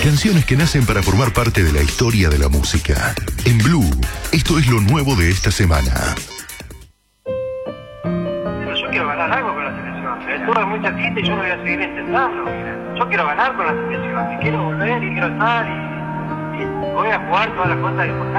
Canciones que nacen para formar parte de la historia de la música. En Blue, esto es lo nuevo de esta semana. Pero yo quiero ganar algo con la selección. Estuve muy cerquita y yo lo voy a seguir intentando. Yo quiero ganar con la selección. Y quiero volver y quiero estar y voy a jugar todas las cosas importantes.